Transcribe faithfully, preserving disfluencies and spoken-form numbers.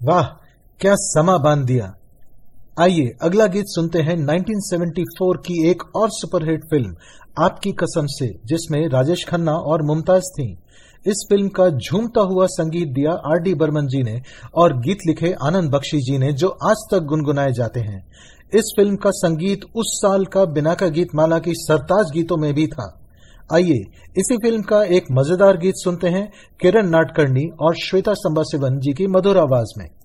वाह, क्या समा बांध दिया। आइए अगला गीत सुनते हैं उन्नीस सौ चौहत्तर की एक और सुपरहिट फिल्म आपकी कसम से, जिसमें राजेश खन्ना और मुमताज थीं। इस फिल्म का झूमता हुआ संगीत दिया आर डी बर्मन जी ने और गीत लिखे आनंद बख्शी जी ने, जो आज तक गुनगुनाए जाते हैं। इस फिल्म का संगीत उस साल का बिनाका गीत माला की सरताज गीतों में भी था। आइए इसी फिल्म का एक मजेदार गीत सुनते हैं किरण नाडकर्णी और श्वेता संबाशिवन जी की मधुर आवाज में।